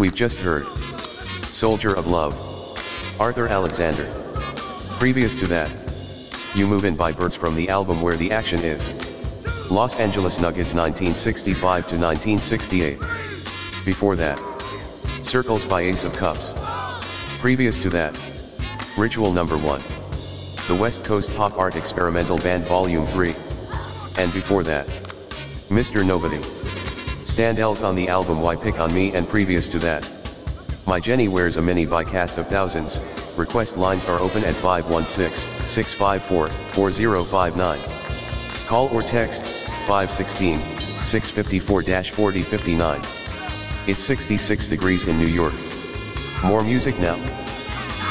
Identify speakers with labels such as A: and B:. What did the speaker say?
A: We've just heard Soldier of Love, Arthur Alexander. Previous to that, You Move In by Birds from the album Where the Action Is, Los Angeles Nuggets 1965 to 1968. Before that, Circles by Ace of Cups. Previous to that, Ritual Number 1, the West Coast Pop Art Experimental Band Volume 3. And before that, Mr. Nobody. Standells on the album Why Pick On Me, and previous to that, My Jenny Wears a Mini by Cast of Thousands. Request lines are open at 516-654-4059. Call or text 516-654-4059. It's 66 degrees in New York. More music now.